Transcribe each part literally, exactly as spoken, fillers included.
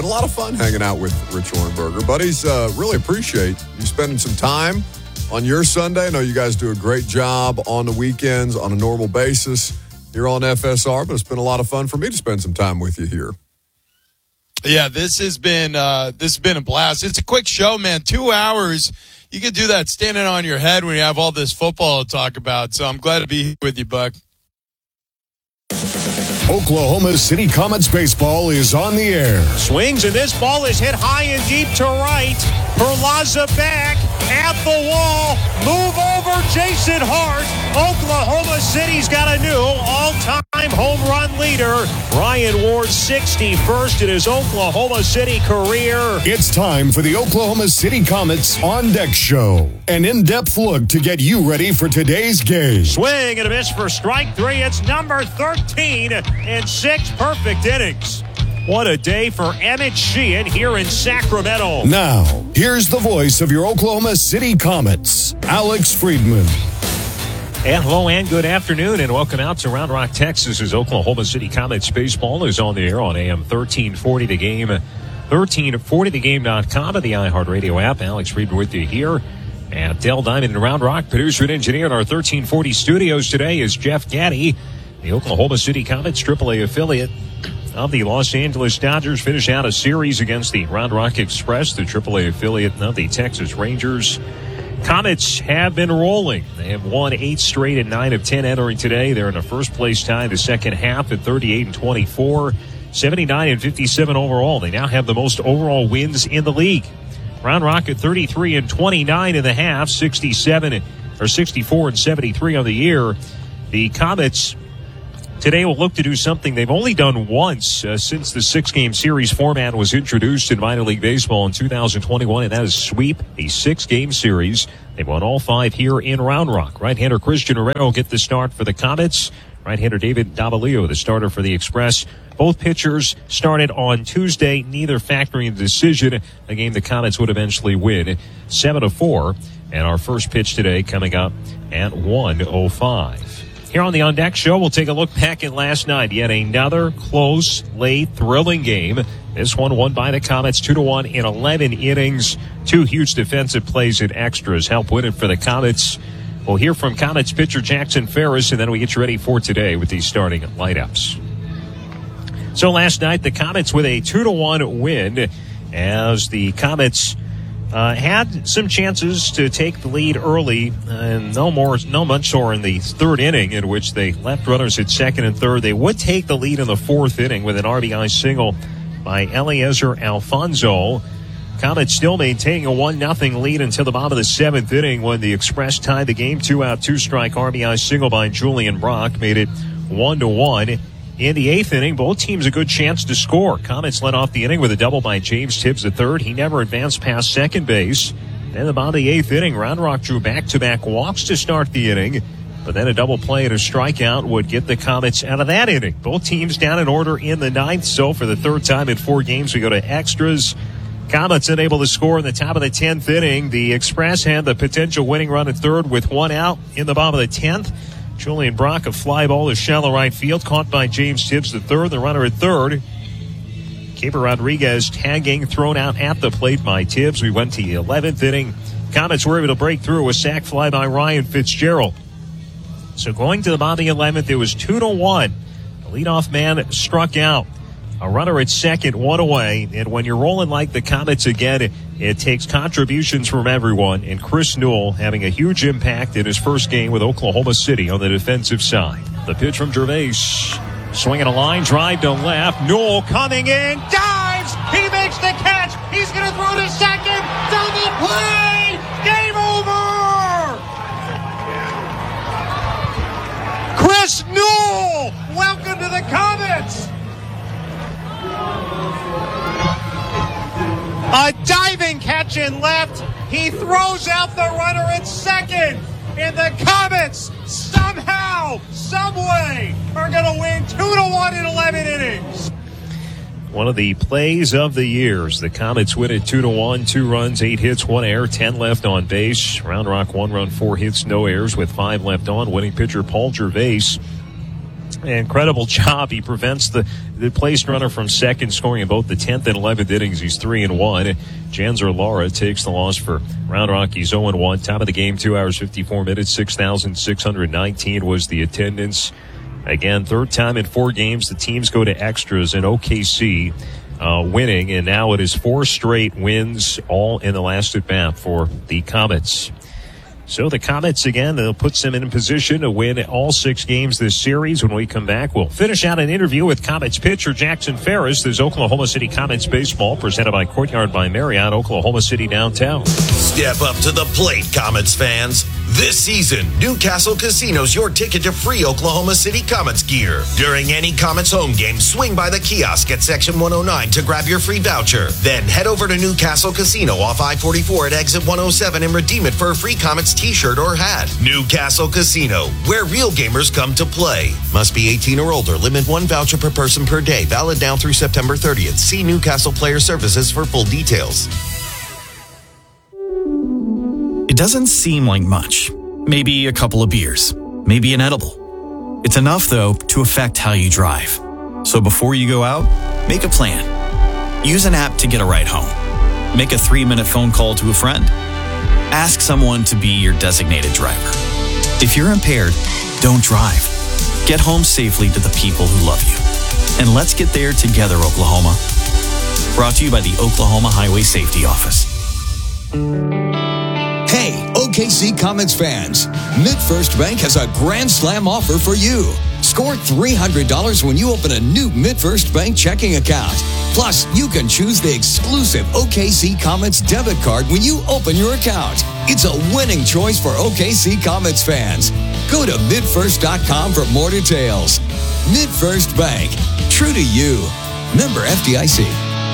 Been a lot of fun hanging out with Rich Orenberger. Buddies, uh, really appreciate you spending some time on your Sunday. I know you guys do a great job on the weekends on a normal basis here on F S R, but it's been a lot of fun for me to spend some time with you here. Yeah, this has been uh, this has been a blast. It's a quick show, man. Two hours. You could do that standing on your head when you have all this football to talk about. So I'm glad to be here with you, Buck. Oklahoma City Comets baseball is on the air. Swings, and this ball is hit high and deep to right. Perlaza back at the wall. Move over Jason Hart. Oklahoma City's got a new all-time home run leader. Ryan Ward, sixty-first in his Oklahoma City career. It's time for the Oklahoma City Comets On Deck Show. An in-depth look to get you ready for today's game. Swing and a miss for strike three. It's number thirteen in six perfect innings. What a day for Emmett Sheehan here in Sacramento. Now, here's the voice of your Oklahoma City Comets, Alex Friedman. And hello and good afternoon, and welcome out to Round Rock, Texas, as Oklahoma City Comets baseball is on the air on A M thirteen forty The Game, thirteen forty the game dot com, and the iHeartRadio app. Alex Friedman with you here at Dell Diamond in Round Rock. Producer and engineer in our thirteen forty studios today is Jeff Gaddy. The Oklahoma City Comets triple A affiliate of the Los Angeles Dodgers finish out a series against the Round Rock Express, the triple A affiliate of the Texas Rangers. Comets have been rolling. They have won eight straight and nine of ten entering today. They're in a first place tie the second half at thirty-eight and twenty-four, seventy-nine and fifty-seven overall. They now have the most overall wins in the league. Round Rock at thirty-three and twenty-nine in the half, sixty-seven or sixty-four and seventy-three on the year. The Comets today will look to do something they've only done once uh, since the six-game series format was introduced in minor league baseball in two thousand twenty-one, and that is sweep a six-game series. They've won all five here in Round Rock. Right-hander Christian Herrera will get the start for the Comets. Right-hander David Davalillo, the starter for the Express. Both pitchers started on Tuesday, neither factoring a decision, a game the Comets would eventually win seven to four. And our first pitch today coming up at one oh five. Here on the On Deck Show, we'll take a look back at last night. Yet another close, late, thrilling game. This one won by the Comets two to one in eleven innings. Two huge defensive plays in extras help win it for the Comets. We'll hear from Comets pitcher Jackson Ferris, and then we get you ready for today with these starting lineups. So last night, the Comets with a two to one win as the Comets Uh, had some chances to take the lead early, and no more, no much more in the third inning, in which they left runners at second and third. They would take the lead in the fourth inning with an R B I single by Eliezer Alfonso. Comets still maintaining a one nothing lead until the bottom of the seventh inning, when the Express tied the game. Two out, two strike R B I single by Julian Brock made it one to one. In the eighth inning, both teams a good chance to score. Comets led off the inning with a double by James Tibbs the third. He never advanced past second base. Then about the eighth inning, Round Rock drew back-to-back walks to start the inning. But then a double play and a strikeout would get the Comets out of that inning. Both teams down in order in the ninth. So for the third time in four games, we go to extras. Comets unable to score in the top of the tenth inning. The Express had the potential winning run at third with one out in the bottom of the tenth. Julian Brock, a fly ball to shallow right field, caught by James Tibbs the third. The runner at third. Caper Rodriguez tagging, thrown out at the plate by Tibbs. We went to the eleventh inning. Comets were able to break through a sac fly by Ryan Fitzgerald. So going to the bottom of the eleventh, it was two to one. The leadoff man struck out. A runner at second, one away. And when you're rolling like the Comets again, it, it takes contributions from everyone. And Chris Newell having a huge impact in his first game with Oklahoma City on the defensive side. The pitch from Gervais. Swinging a line drive to left. Newell coming in. Dives. He makes the catch. He's going to throw to second. Double play. Game over. Chris Newell. Welcome to the Comets. A diving catch in left. He throws out the runner at second. And the Comets somehow, someway, are going to win two to one in eleven innings. One of the plays of the years. The Comets win it two to one. Two runs, eight hits, one error, ten left on base. Round Rock one run, four hits, no errors with five left on. Winning pitcher Paul Gervais incredible job. He prevents the, the placed runner from second, scoring in both the tenth and eleventh innings. He's three and one. Janzer Lara takes the loss for Round Rock. He's oh and one. Top of the game, two hours, fifty-four minutes, six thousand six hundred nineteen was the attendance. Again, third time in four games, the teams go to extras, and O K C uh, winning, and now it is four straight wins, all in the last at bat for the Comets. So the Comets, again, they'll put them in position to win all six games this series. When we come back, we'll finish out an interview with Comets pitcher Jackson Ferris. There's Oklahoma City Comets baseball presented by Courtyard by Marriott, Oklahoma City downtown. Step up to the plate, Comets fans. This season, Newcastle Casino's your ticket to free Oklahoma City Comets gear. During any Comets home game, swing by the kiosk at Section one oh nine to grab your free voucher. Then head over to Newcastle Casino off I forty-four at exit one oh seven and redeem it for a free Comets t-shirt or hat. Newcastle Casino, where real gamers come to play. Must be eighteen or older. Limit one voucher per person per day. Valid down through September thirtieth. See Newcastle Player Services for full details. It doesn't seem like much. Maybe a couple of beers. Maybe an edible. It's enough, though, to affect how you drive. So before you go out, make a plan. Use an app to get a ride home. Make a three-minute phone call to a friend. Ask someone to be your designated driver. If you're impaired, don't drive. Get home safely to the people who love you. And let's get there together, Oklahoma. Brought to you by the Oklahoma Highway Safety Office. Hey, O K C Comets fans, MidFirst Bank has a Grand Slam offer for you. Score three hundred dollars when you open a new MidFirst Bank checking account. Plus, you can choose the exclusive O K C Comets debit card when you open your account. It's a winning choice for O K C Comets fans. Go to mid first dot com for more details. MidFirst Bank, true to you. Member F D I C.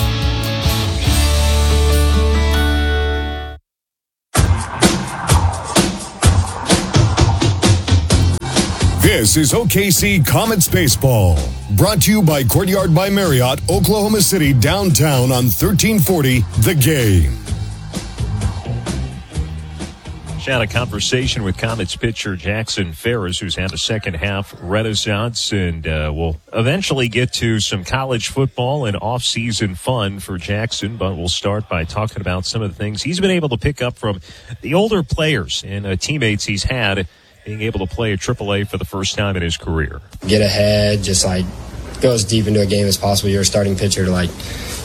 This is O K C Comets Baseball, brought to you by Courtyard by Marriott, Oklahoma City downtown on thirteen forty The Game. Had a conversation with Comets pitcher Jackson Ferris, who's had a second half renaissance, and uh, we'll eventually get to some college football and off-season fun for Jackson, but we'll start by talking about some of the things he's been able to pick up from the older players and uh, teammates he's had, being able to play at triple A for the first time in his career. Get ahead, just like go as deep into a game as possible. You're a starting pitcher to like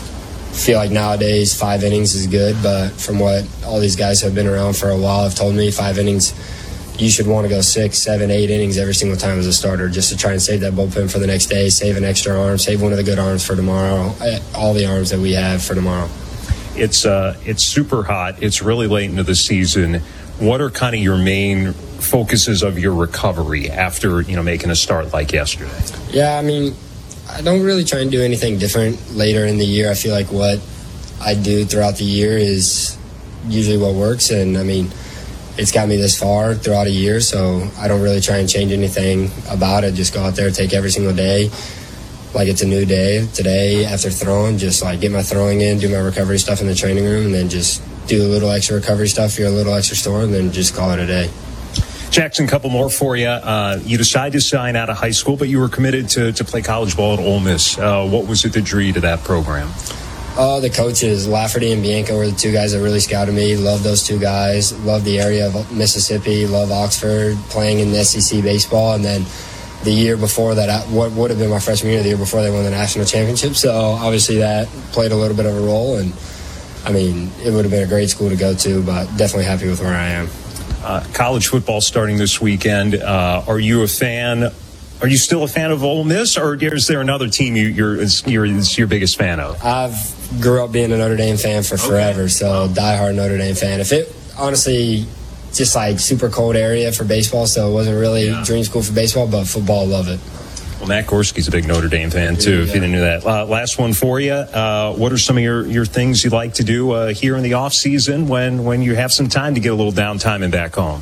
feel like nowadays five innings is good, but from what all these guys have been around for a while have told me, five innings, you should want to go six, seven, eight innings every single time as a starter just to try and save that bullpen for the next day, save an extra arm, save one of the good arms for tomorrow, all the arms that we have for tomorrow. It's uh, it's super hot. It's really late into the season. What are kind of your main focuses of your recovery after, you know, making a start like yesterday? Yeah, I mean, I don't really try and do anything different later in the year. I feel like what I do throughout the year is usually what works, and I mean, it's got me this far throughout a year, so I don't really try and change anything about it. Just go out there, take every single day like it's a new day. Today, after throwing, just like get my throwing in, do my recovery stuff in the training room, and then just do a little extra recovery stuff, feel a little extra store, and then just call it a day. Jackson, a couple more for you. Uh, you decided to sign out of high school, but you were committed to, to play college ball at Ole Miss. Uh, what was it that drew you to that program? Uh, the coaches, Lafferty and Bianca, were the two guys that really scouted me. Love those two guys. Love the area of Mississippi. Love Oxford, playing in the S E C baseball. And then the year before that, what would have been my freshman year, the year before they won the national championship. So obviously that played a little bit of a role. And, I mean, it would have been a great school to go to, but definitely happy with where I am. Uh, college football starting this weekend. Uh, are you a fan? Are you still a fan of Ole Miss, or is there another team you, you're is, you're is your biggest fan of? I've grew up being a Notre Dame fan for forever, okay. So diehard Notre Dame fan. If it honestly, just like super cold area for baseball, so it wasn't really yeah. dream school for baseball, but football, love it. Well, Matt Gorski's a big Notre Dame fan, too, yeah, if you didn't know that. Uh, last one for you. Uh, what are some of your, your things you like to do uh, here in the off season when, when you have some time to get a little downtime and back home?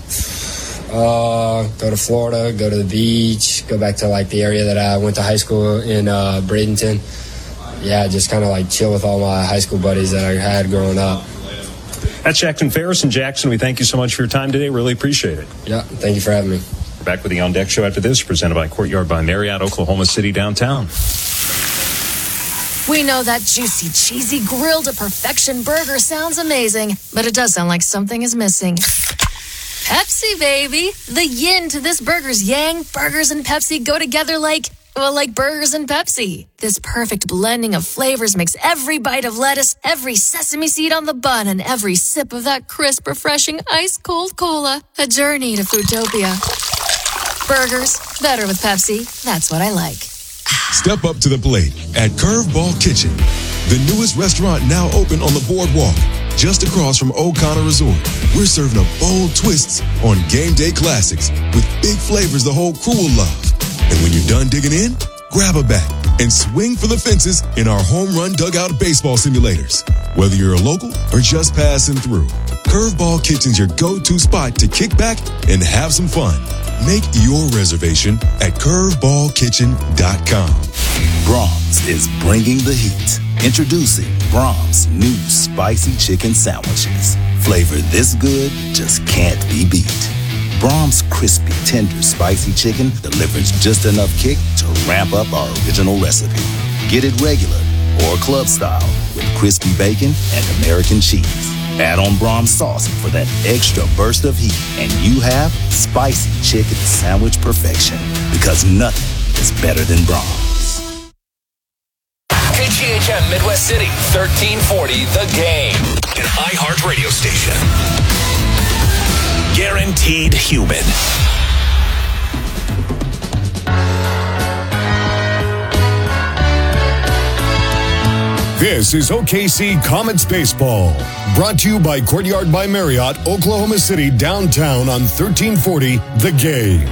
Uh, go to Florida, go to the beach, go back to, like, the area that I went to high school in uh, Bradenton. Yeah, just kind of, like, chill with all my high school buddies that I had growing up. That's Jackson Ferris. And, Jackson, we thank you so much for your time today. Really appreciate it. Yeah, thank you for having me. We're back with the On Deck Show after this, presented by Courtyard by Marriott, Oklahoma City downtown. We know that juicy, cheesy, grilled to perfection burger sounds amazing, but it does sound like something is missing. Pepsi, baby. The yin to this burger's yang. Burgers and Pepsi go together like, well, like burgers and Pepsi. This perfect blending of flavors makes every bite of lettuce, every sesame seed on the bun, and every sip of that crisp, refreshing, ice-cold cola a journey to Foodtopia. Burgers, better with Pepsi. That's what I like. Step up to the plate at Curveball Kitchen, the newest restaurant now open on the boardwalk, just across from O'Connor Resort. We're serving up bold twists on game day classics with big flavors the whole crew will love. And when you're done digging in, grab a bat and swing for the fences in our home run dugout baseball simulators. Whether you're a local or just passing through, Curveball Kitchen's your go-to spot to kick back and have some fun. Make your reservation at curveball kitchen dot com. Braum's is bringing the heat. Introducing Braum's new spicy chicken sandwiches. Flavor this good just can't be beat. Braum's crispy, tender, spicy chicken delivers just enough kick to ramp up our original recipe. Get it regular or club style with crispy bacon and American cheese. Add on Braum's sauce for that extra burst of heat, and you have spicy chicken sandwich perfection, because nothing is better than Braum's. K G H M Midwest City, thirteen forty The Game. An iHeart radio station. Guaranteed human. This is O K C Comets Baseball, brought to you by Courtyard by Marriott, Oklahoma City downtown on thirteen forty The Game.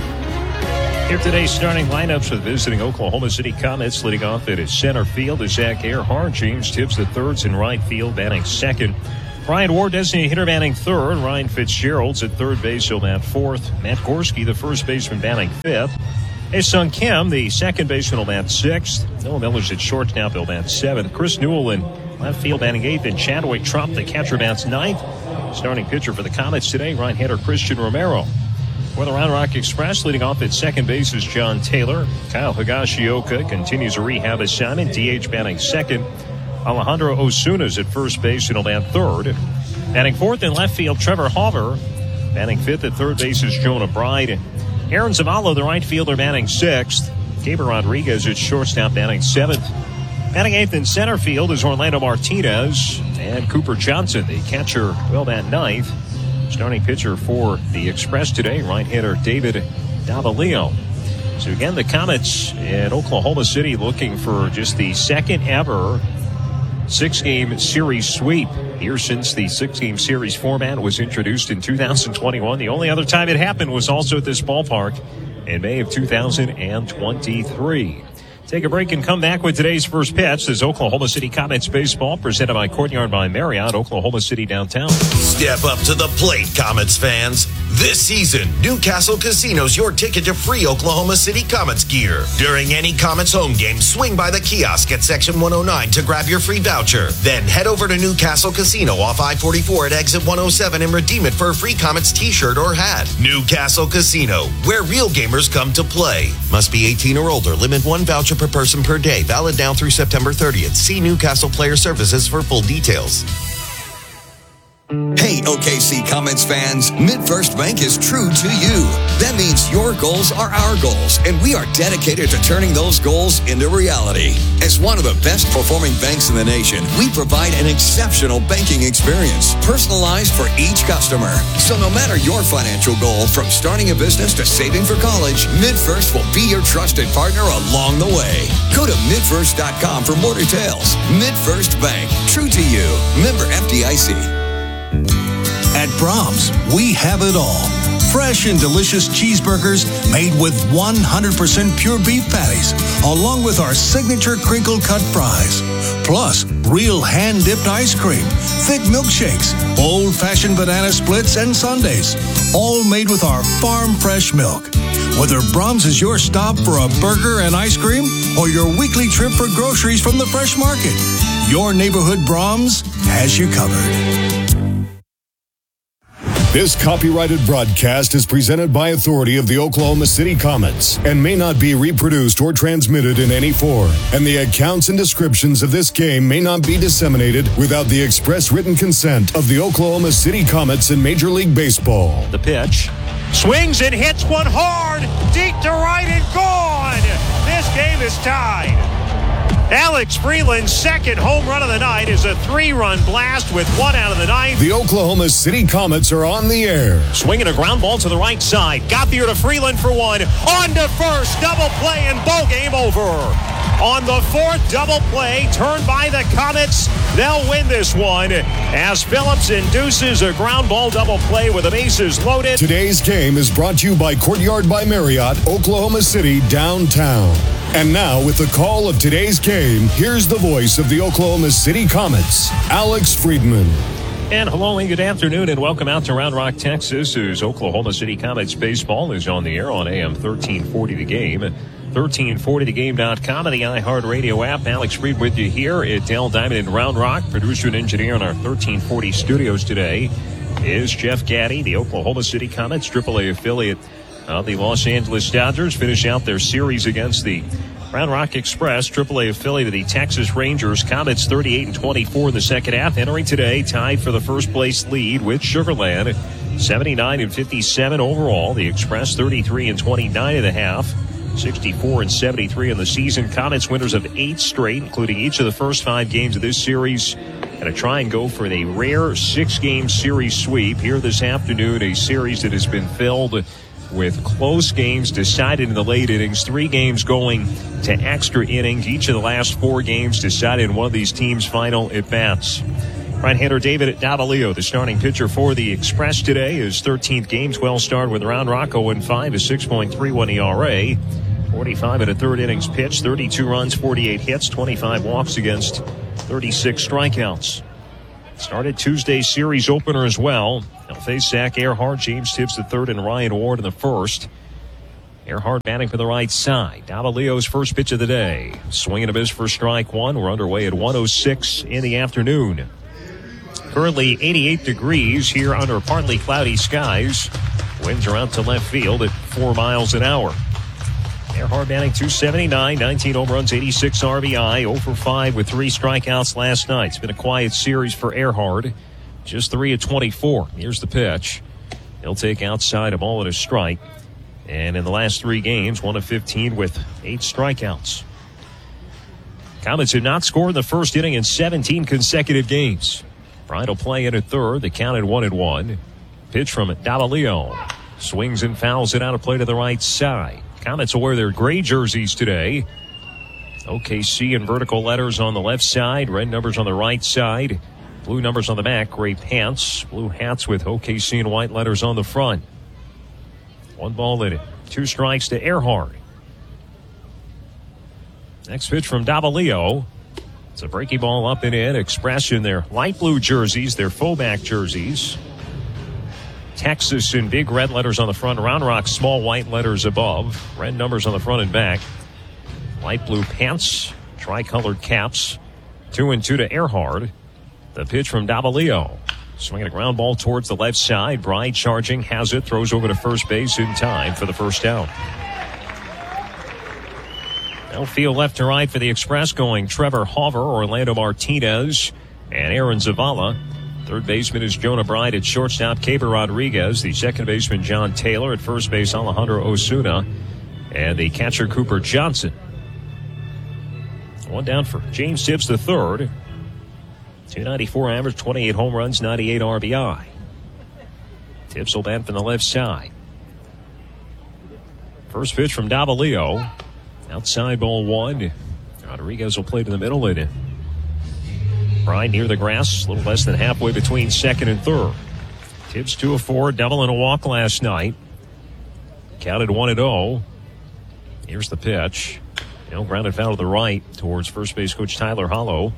Here today's starting lineups for the visiting Oklahoma City Comets. Leading off at his center field is Zach Earhart. James Tibbs, the thirds in right field, batting second. Brian Ward, designated hitter, batting third. Ryan Fitzgerald's at third base, he'll bat fourth. Matt Gorski, the first baseman, batting fifth. Sung Kim, the second baseman, will bat sixth. Noah Miller's at shortstop, he'll bat seventh. Chris Newell in left field, batting eighth. And Chadwick Trump, the catcher, bats ninth. Starting pitcher for the Comets today, right-hander Christian Romero. For the Round Rock Express, leading off at second base is John Taylor. Kyle Higashioka continues a rehab assignment. D H batting second. Alejandro Osuna's at first base and he'll bat third. Batting fourth in left field, Trevor Hauver. Batting fifth at third base is Jonah Bride. Aaron Zavala, the right fielder, batting sixth. Gabriel Rodriguez at shortstop, batting seventh. Batting eighth in center field is Orlando Martinez. And Cooper Johnson, the catcher, will bat ninth. Starting pitcher for the Express today, right-hander David Davalillo. So again, the Comets in Oklahoma City looking for just the second ever six-game series sweep here since the six-game series format was introduced in two thousand twenty-one. The only other time it happened was also at this ballpark in May of two thousand twenty-three. Take a break and come back with today's first pitch. This is Oklahoma City Comets baseball, presented by Courtyard by Marriott, Oklahoma City downtown. Step up to the plate, Comets fans. This season, Newcastle Casino's your ticket to free Oklahoma City Comets gear. During any Comets home game, swing by the kiosk at Section one oh nine to grab your free voucher. Then head over to Newcastle Casino off I forty-four at exit one oh seven and redeem it for a free Comets t-shirt or hat. Newcastle Casino, where real gamers come to play. Must be eighteen or older. Limit one voucher per person per day. Valid now through September thirtieth. See Newcastle Player Services for full details. Hey, O K C Comets fans, MidFirst Bank is true to you. That means your goals are our goals, and we are dedicated to turning those goals into reality. As one of the best performing banks in the nation, we provide an exceptional banking experience, personalized for each customer. So no matter your financial goal, from starting a business to saving for college, MidFirst will be your trusted partner along the way. Go to mid first dot com for more details. MidFirst Bank, true to you. Member F D I C. At Braum's, we have it all. Fresh and delicious cheeseburgers made with one hundred percent pure beef patties, along with our signature crinkle-cut fries. Plus, real hand-dipped ice cream, thick milkshakes, old-fashioned banana splits, and sundaes, all made with our farm-fresh milk. Whether Braum's is your stop for a burger and ice cream or your weekly trip for groceries from the fresh market, your neighborhood Braum's has you covered. This copyrighted broadcast is presented by authority of the Oklahoma City Comets and may not be reproduced or transmitted in any form. And the accounts and descriptions of this game may not be disseminated without the express written consent of the Oklahoma City Comets in Major League Baseball. The pitch. Swings and hits one hard. Deep to right and gone. This game is tied. Alex Freeland's second home run of the night is a three-run blast with one out of the ninth. The Oklahoma City Comets are on the air. Swinging a ground ball to the right side. Got there to Freeland for one. On to first. Double play and ball game over. On the fourth double play, turned by the Comets. They'll win this one as Phillips induces a ground ball double play with the bases loaded. Today's game is brought to you by Courtyard by Marriott, Oklahoma City, downtown. And now, with the call of today's game, here's the voice of the Oklahoma City Comets, Alex Friedman. And hello and good afternoon and welcome out to Round Rock, Texas, as Oklahoma City Comets baseball is on the air on A M thirteen forty The Game. thirteen forty the game dot com and the iHeartRadio app. Alex Fried with you here at Dell Diamond in Round Rock. Producer and engineer in our thirteen forty studios today is Jeff Gaddy. The Oklahoma City Comets, triple A affiliate of the Los Angeles Dodgers, finish out their series against the Round Rock Express, triple A affiliate of the Texas Rangers. Comets thirty-eight and twenty-four in the second half. Entering today, tied for the first place lead with Sugar Land, seventy-nine and fifty-seven overall. The Express thirty-three and twenty-nine in the half. sixty-four and seventy-three in the season. Comets winners of eight straight, including each of the first five games of this series. And to try and go for a rare six-game series sweep here this afternoon, a series that has been filled with close games decided in the late innings, three games going to extra innings. Each of the last four games decided in one of these teams' final at-bats. Right-hander David Davalillo, the starting pitcher for the Express today. His thirteenth game, twelve starred with Round Rock, oh and five, a six point three one E R A. forty-five and a third innings pitched, thirty-two runs, forty-eight hits, twenty-five walks against thirty-six strikeouts. Started Tuesday's series opener as well. They'll face Zach Earhart, James Tibbs the third, and Ryan Ward in the first. Earhart batting for the right side. Davalillo's first pitch of the day. Swinging a miss for strike one. We're underway at one oh six in the afternoon. Currently eighty-eight degrees here under partly cloudy skies. Winds are out to left field at four miles an hour. Earhart batting two seventy-nine, nineteen home runs, eighty-six R B I, oh for five with three strikeouts last night. It's been a quiet series for Earhart. Just three of twenty-four. Here's the pitch. He'll take outside a ball and a strike. And in the last three games, one of fifteen with eight strikeouts. Comets had not scored in the first inning in seventeen consecutive games. Bryant will play in at third. The count at one and one. Pitch from Davalillo. Swings and fouls it out of play to the right side. Comets will wear their gray jerseys today. O K C in vertical letters on the left side. Red numbers on the right side. Blue numbers on the back. Gray pants. Blue hats with O K C and white letters on the front. One ball in it. Two strikes to Earhart. Next pitch from Davalillo. It's a breaking ball up and in. Express in their light blue jerseys, their fullback jerseys. Texas in big red letters on the front. Round Rock small white letters above. Red numbers on the front and back. Light blue pants. Tricolored caps. Two and two to Earhart. The pitch from Davalillo. Swinging a ground ball towards the left side. Bryant charging, has it, throws over to first base in time for the first out. Outfield left to right for the Express going Trevor Hauver, Orlando Martinez, and Aaron Zavala. Third baseman is Jonah Bryant. At shortstop, Caber Rodriguez. The second baseman, John Taylor. At first base, Alejandro Osuna. And the catcher, Cooper Johnson. One down for James Tibbs the third. two ninety-four average, twenty-eight home runs, ninety-eight R B I. Tibbs will bat from the left side. First pitch from Davalillo. Outside ball one. Rodriguez will play to the middle. And Bryant near the grass, a little less than halfway between second and third. Tibbs two of four, double and a walk last night. Counted one and oh. Here's the pitch. You know, grounded foul to the right towards first base coach Tyler Hollow.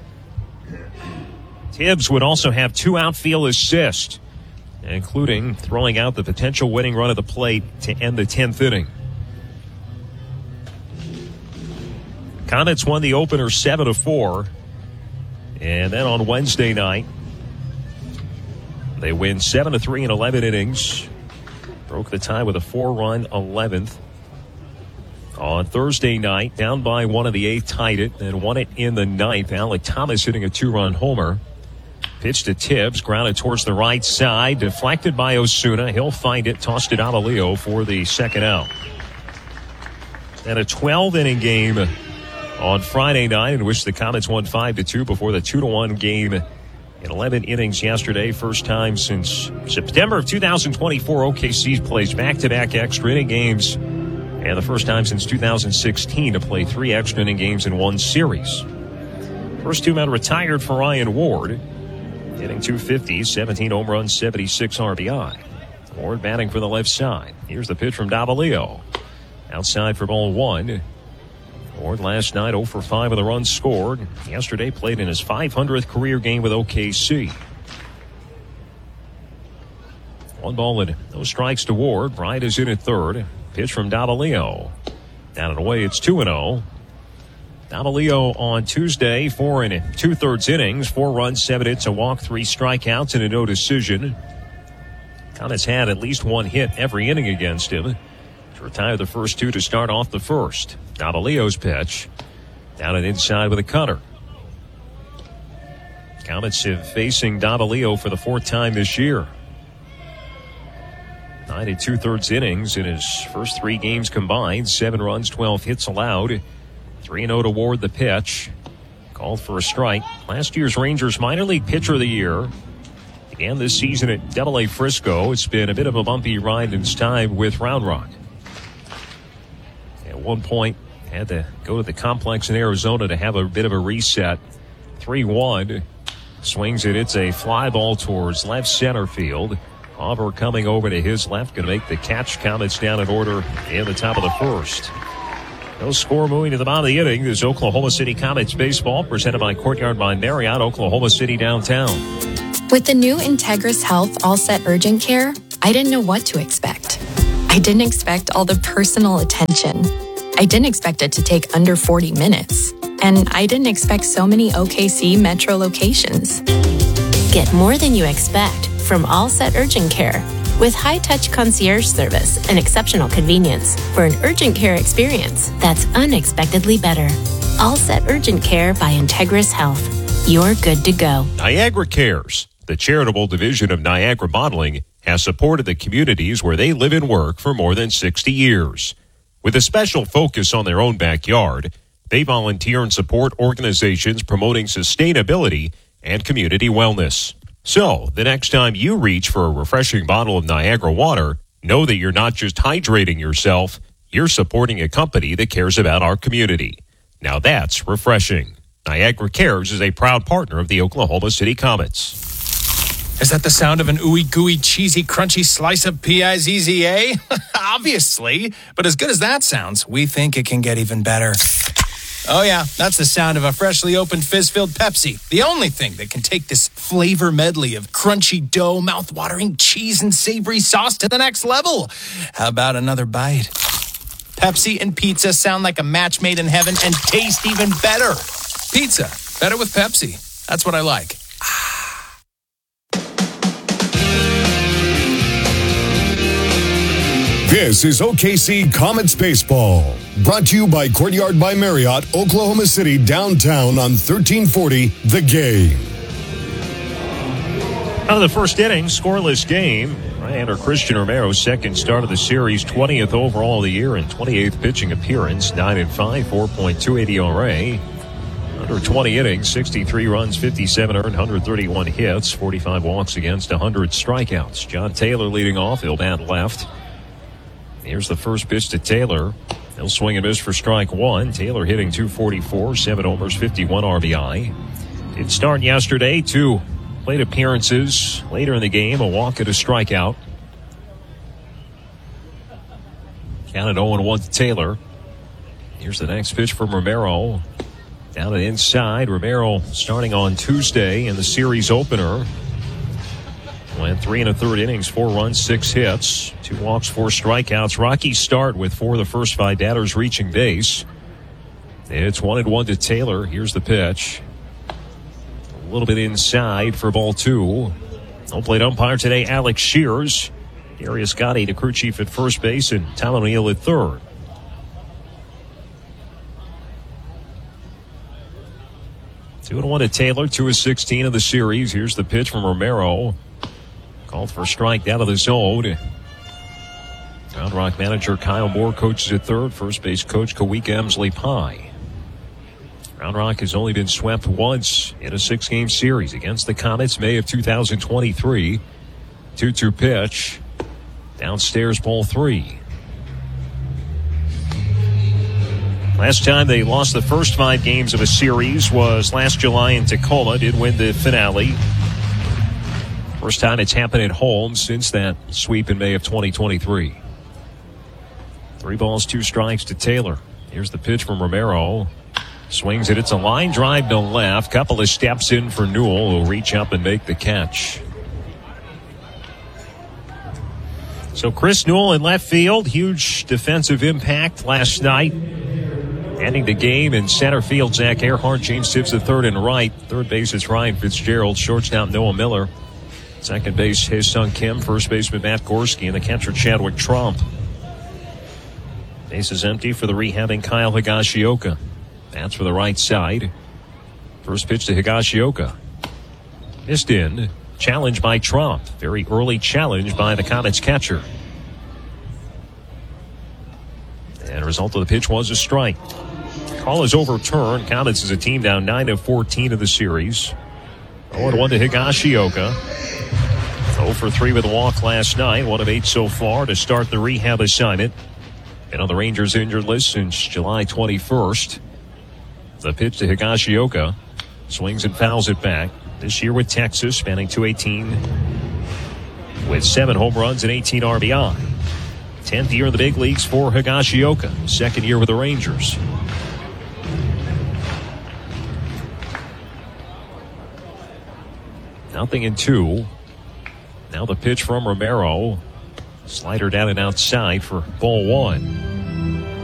Tibbs would also have two outfield assists, including throwing out the potential winning run at the plate to end the tenth inning. Comets won the opener seven to four. And then on Wednesday night, They win seven to three in eleven innings. Broke the tie with a four-run eleventh. On Thursday night, down by one of the eighth, tied it, and won it in the ninth. Alec Thomas hitting a two-run homer. Pitched to Tibbs, grounded towards the right side, deflected by Osuna. He'll find it, tossed it out of Leo for the second out. And a twelve-inning game on Friday night, in which the Comets won five to two before the two to one game in eleven innings yesterday. First time since September of two thousand twenty-four, O K C plays back-to-back extra inning games. And the first time since two thousand sixteen to play three extra inning games in one series. First two men retired for Ryan Ward. Hitting two fifty, seventeen home runs, seventy-six R B I. Ward batting for the left side. Here's the pitch from Davalillo. Outside for ball one. Ward last night oh for five with a run scored. Yesterday played in his five hundredth career game with O K C. One ball and no strikes to Ward. Bryant is in at third. Pitch from Davalillo. Down and away, it's two and oh. Davalillo on Tuesday, four and two-thirds innings, four runs, seven hits, a walk, three strikeouts, and a no decision. Comets had at least one hit every inning against him to retire the first two to start off the first. Davalillo's pitch. Down and inside with a cutter. Comets have facing Davalillo for the fourth time this year. Nine and two-thirds innings in his first three games combined. Seven runs, twelve hits allowed. three and oh to Ward the pitch. Called for a strike. Last year's Rangers minor league pitcher of the year. Began this season at Double A Frisco. It's been a bit of a bumpy ride in his time with Round Rock. At one point, had to go to the complex in Arizona to have a bit of a reset. three one. Swings it. It's a fly ball towards left center field. Hauber coming over to his left. Going to make the catch. Comets down in order in the top of the first. No score moving to the bottom of the inning. This is Oklahoma City Comets baseball presented by Courtyard by Marriott, Oklahoma City downtown. With the new Integris Health All Set Urgent Care, I didn't know what to expect. I didn't expect all the personal attention. I didn't expect it to take under forty minutes. And I didn't expect so many O K C Metro locations. Get more than you expect from All Set Urgent Care. With high-touch concierge service and exceptional convenience for an urgent care experience that's unexpectedly better. All Set Urgent Care by Integris Health. You're good to go. Niagara Cares, the charitable division of Niagara Modeling, has supported the communities where they live and work for more than sixty years. With a special focus on their own backyard, they volunteer and support organizations promoting sustainability and community wellness. So, the next time you reach for a refreshing bottle of Niagara water, know that you're not just hydrating yourself, you're supporting a company that cares about our community. Now that's refreshing. Niagara Cares is a proud partner of the Oklahoma City Comets. Is that the sound of an ooey gooey cheesy crunchy slice of P I Z Z A? Obviously, but as good as that sounds, we think it can get even better. Oh yeah, that's the sound of a freshly opened fizz-filled Pepsi. The only thing that can take this flavor medley of crunchy dough, mouth-watering cheese, and savory sauce to the next level. How about another bite? Pepsi and pizza sound like a match made in heaven and taste even better. Pizza, better with Pepsi. That's what I like. This is O K C Comets Baseball, brought to you by Courtyard by Marriott, Oklahoma City downtown on thirteen forty The Game. Out of the first inning, scoreless game. Right-hander Christian Romero's second start of the series, twentieth overall of the year and twenty-eighth pitching appearance, nine and five, four point two eight E R A. Under twenty innings, sixty-three runs, fifty-seven earned, one hundred thirty-one hits, forty-five walks against, one hundred strikeouts. John Taylor leading off, he'll bat left. Here's the first pitch to Taylor. He'll swing and miss for strike one. Taylor hitting two forty-four, seven homers, fifty-one R B I. Did start yesterday, two plate appearances. Later in the game, a walk and a strikeout. Counted oh and one to Taylor. Here's the next pitch from Romero. Down and inside. Romero starting on Tuesday in the series opener. Went three and a third innings, four runs, six hits, two walks, four strikeouts. Rocky start with four of the first five batters reaching base. It's one and one to Taylor. Here's the pitch. A little bit inside for ball two. Home plate umpire today, Alex Shears. Darius Gotti, the crew chief at first base, and Tom O'Neill at third. Two and one to Taylor, two of sixteen of the series. Here's the pitch from Romero. Called for a strike down to the zone. Round Rock manager Kyle Moore coaches at third. First base coach Kawika Emsley Pye. Round Rock has only been swept once in a six-game series against the Comets, May of two thousand twenty-three. two two pitch. Downstairs, ball three. Last time they lost the first five games of a series was last July in Tacoma. Did win the finale. First time it's happened at home since that sweep in May of twenty twenty-three. Three balls, two strikes to Taylor. Here's the pitch from Romero. Swings it. It's a line drive to left. Couple of steps in for Newell, who'll reach up and make the catch. So Chris Newell in left field. Huge defensive impact last night. Ending the game in center field, Zach Earhart. James Tibbs at third and right. Third base is Ryan Fitzgerald. Shortstop Noah Miller. Second base, his son Kim. First baseman Matt Gorski. And the catcher Chadwick Trump. Base is empty for the rehabbing Kyle Higashioka. That's for the right side. First pitch to Higashioka. Missed in. Challenge by Trump. Very early challenge by the Comets catcher. And the result of the pitch was a strike. Call is overturned. Comets is a team down nine of fourteen of the series. oh one to Higashioka. oh for three with a walk last night. one of eight so far to start the rehab assignment. Been on the Rangers injured list since July twenty-first. The pitch to Higashioka. Swings and fouls it back. This year with Texas, spanning two eighteen with seven home runs and eighteen R B I. tenth year in the big leagues for Higashioka. Second year with the Rangers. Nothing in two. Now the pitch from Romero. Slider down and outside for ball one.